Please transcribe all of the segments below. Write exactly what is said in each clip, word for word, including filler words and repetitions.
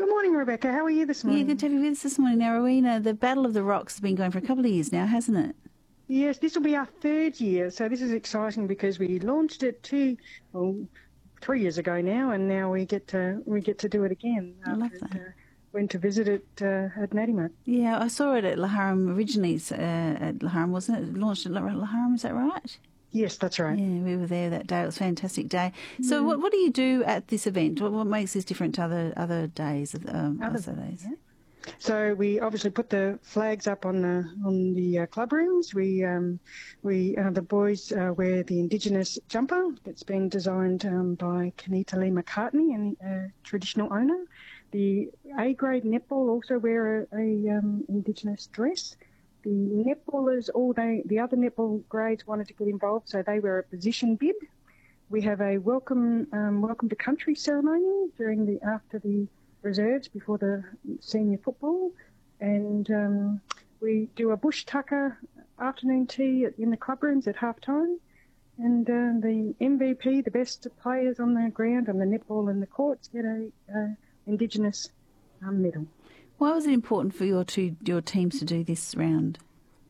morning, Rebecca. How are you this Yeah, morning? good to have you with us this morning. Now, Rowena, the Battle of the Rocks has been going for a couple of years now, hasn't it? Yes, this will be our third year, so this is exciting because we launched it two, well, three years ago now, and now we get to we get to do it again. I love after that. It, uh, went to visit it uh, at Nadimak. Yeah, I saw it at Laharam originally. Uh, at Laharam, wasn't it? It launched at Laharam, is that right? Yes, that's right. Yeah, we were there that day. It was a fantastic day. So, what, what do you do at this event? What, what makes this different to other other days? Um, Other- other days? So we obviously put the flags up on the on the uh, club rooms. We um, we uh, the boys uh, wear the Indigenous jumper that's been designed um, by Kenita Lee McCartney, and a traditional owner. The A grade netball also wear a, a um, Indigenous dress. The netballers, all they the other netball grades wanted to get involved, so they wear a position bib. We have a welcome um, welcome to country ceremony during the after the reserves before the senior football, and um, we do a bush tucker afternoon tea at, in the club rooms at half time, and uh, the M V P, the best players on the ground on the netball and the courts, get a uh, Indigenous um, medal. Why was it important for your two your teams to do this round?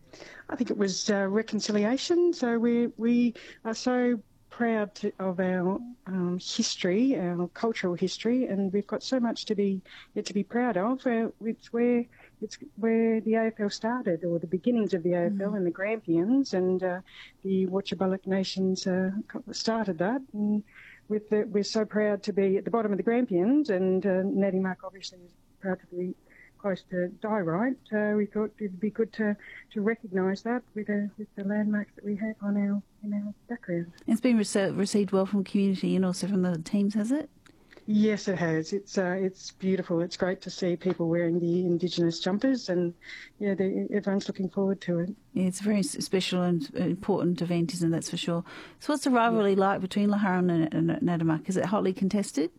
I think it was uh, reconciliation. So we we are so proud to, of our um, history, our cultural history, and we've got so much to be yet to be proud of. Uh, it's where it's where the A F L started, or the beginnings of the A F L, mm. and the Grampians, and uh, the Wotjobaluk Nations uh, started that. And with the, we're so proud to be at the bottom of the Grampians, and uh, Nadimak obviously is proud to be close to Diorite. Uh, we thought it'd be good to, to recognise that with, a, with the landmarks that we have on our in our background. It's been rece- received well from community and also from the teams, has it? Yes, it has. It's uh, it's beautiful. It's great to see people wearing the Indigenous jumpers, and yeah, they, everyone's looking forward to it. Yeah, it's a very special and important event, isn't it? That's for sure. So, what's the rivalry yeah. like between Laharam and, and Nadimak? Is it hotly contested?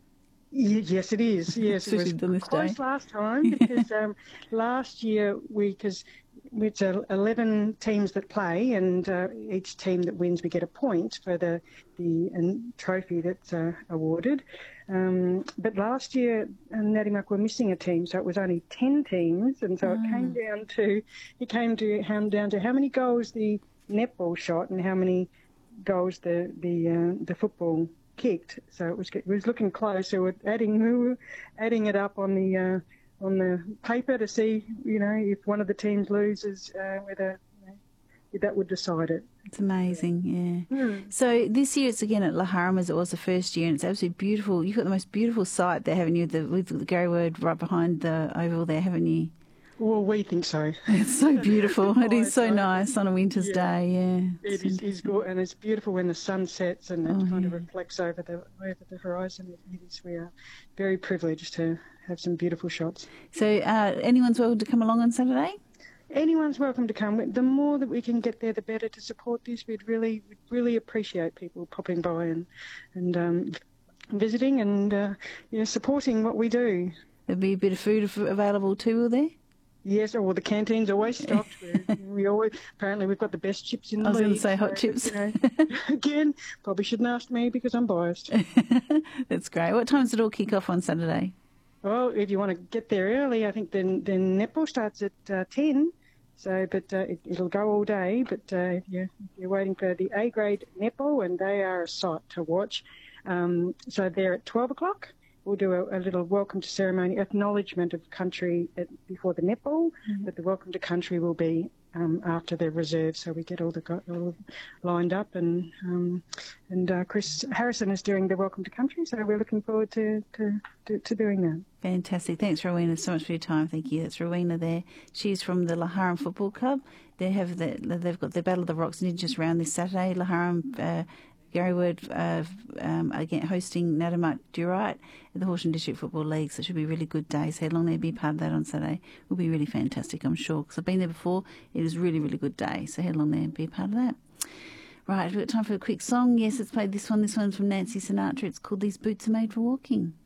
Yes, it is. Yes, it was close day. last time because um, last year we because it's uh, eleven teams that play, and uh, each team that wins we get a point for the the and trophy that's uh, awarded. Um, but last year uh, Nadimak were missing a team, so it was only ten teams, and so oh. it came down to it came to how down to how many goals the netball shot and how many goals the the uh, the football kicked. So it was it was looking close. So we're adding we were adding it up on the uh, on the paper to see, you know, if one of the teams loses, uh, whether you know, if that would decide it. It's amazing, yeah. Mm. So this year it's again at Laharam as it was the first year, and it's absolutely beautiful. You've got the most beautiful site there, haven't you? The, with the Gary Word right behind the oval there, haven't you? Well, we think so. It's so beautiful. It is so nice on a winter's yeah. day, yeah. It is, is good, and it's beautiful when the sun sets and it oh, kind yeah. of reflects over the over the horizon. It is, we are very privileged to have some beautiful shots. So uh, anyone's welcome to come along on Saturday? Anyone's welcome to come. The more that we can get there, the better to support this. We'd really, we'd really appreciate people popping by and and um, visiting and uh, you know, supporting what we do. There'll be a bit of food available too, will there? Yes, or the canteen's always stocked. we, we always apparently we've got the best chips in the I was league. going to say hot so, chips. You know, again, probably shouldn't ask me because I'm biased. That's great. What time does it all kick off on Saturday? Well, if you want to get there early, I think then then netball starts at uh, ten. So, but uh, it, it'll go all day. But uh, if, you're, if you're waiting for the A grade netball, and they are a sight to watch. Um, so they're at twelve o'clock. We'll do a, a little welcome to ceremony, acknowledgement of country at, before the netball, mm-hmm. but the welcome to country will be um, after the reserve. So we get all the all lined up, and um, and uh, Chris Harrison is doing the welcome to country. So we're looking forward to to, to, to doing that. Fantastic. Thanks, Rowena, so much for your time. Thank you. That's Rowena there. She's from the Laharam Football Club. They have the, they've got the Battle of the Rocks Ninjas round this Saturday. Laharam. Uh, Gary Word uh, um, again hosting Nadimak Diorite at the Horsham District Football League, so it should be a really good day. So head along there, be part of that on Saturday. It will be really fantastic, I'm sure, because I've been there before. It was a really, really good day. So head along there and be a part of that. Right, we've got time for a quick song. Yes, let's play this one. This one's from Nancy Sinatra. It's called These Boots Are Made for Walking.